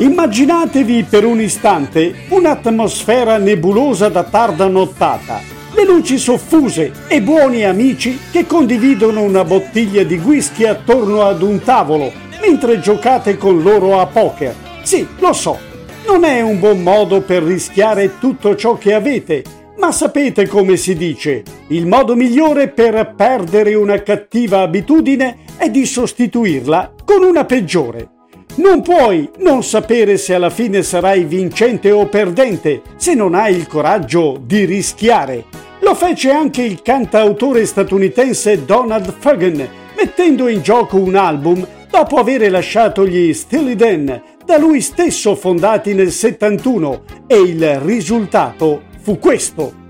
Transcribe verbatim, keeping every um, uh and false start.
Immaginatevi per un istante un'atmosfera nebulosa da tarda nottata, le luci soffuse e buoni amici che condividono una bottiglia di whisky attorno ad un tavolo mentre giocate con loro a poker. Sì, lo so, non è un buon modo per rischiare tutto ciò che avete, ma sapete come si dice, il modo migliore per perdere una cattiva abitudine è di sostituirla con una peggiore. Non puoi non sapere se alla fine sarai vincente o perdente se non hai il coraggio di rischiare. Lo fece anche il cantautore statunitense Donald Fagen, mettendo in gioco un album dopo aver lasciato gli Steely Dan, da lui stesso fondati nel settantuno, e il risultato fu questo.